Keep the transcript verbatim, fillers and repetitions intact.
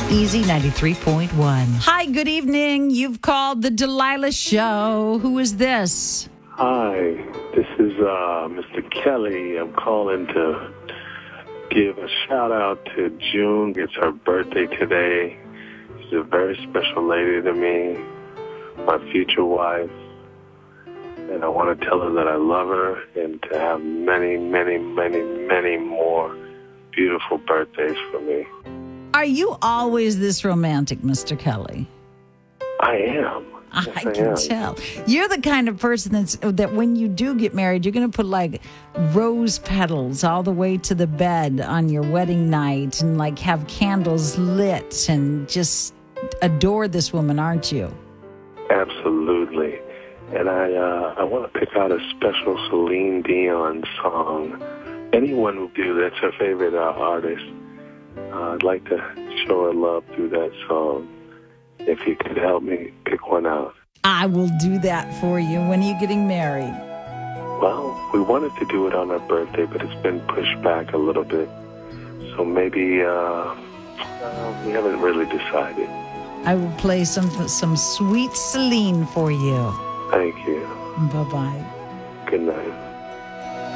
Easy ninety-three point one. Hi, good evening. You've called the Delilah Show. Who is this? Hi, this is uh, Mister Kelly. I'm calling to give a shout out to June. It's her birthday today. She's a very special lady to me, my future wife. And I want to tell her that I love her and to have many, many, many, many more beautiful birthdays for me. Are you always this romantic, Mister Kelly? I am. Yes, I I can am. tell. You're the kind of person that's that when you do get married, you're going to put like rose petals all the way to the bed on your wedding night and like have candles lit and just adore this woman, aren't you? Absolutely. And I uh, I want to pick out a special Celine Dion song. Anyone will do. That's her favorite uh, artist. Uh, I'd like to show her love through that song. If you could help me pick one out. I will do that for you. When are you getting married? Well, we wanted to do it on her birthday, but it's been pushed back a little bit. So maybe uh, uh, we haven't really decided. I will play some some sweet Celine for you. Thank you. Bye-bye. Good night.